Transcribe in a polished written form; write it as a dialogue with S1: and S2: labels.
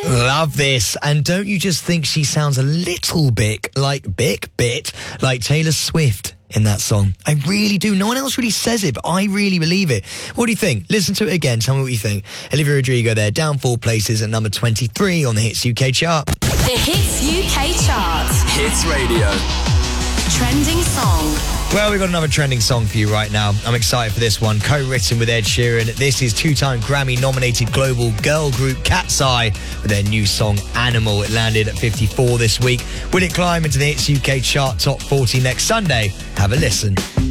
S1: Love this. And don't you just think she sounds a little bit like Taylor Swift in that song? I really do. No one else really says it, but I really believe it. What do you think? Listen to it again. Tell me what you think. Olivia Rodrigo there, down 4 places at number 23 on the Hits UK chart.
S2: The Hits UK chart.
S3: Hits Radio.
S2: Trending song.
S1: Well, we've got another trending song for you right now. I'm excited for this one. Co-written with Ed Sheeran. This is 2-time Grammy-nominated global girl group Cat's Eye with their new song Animal. It landed at 54 this week. Will it climb into the Hits UK chart top 40 next Sunday? Have a listen.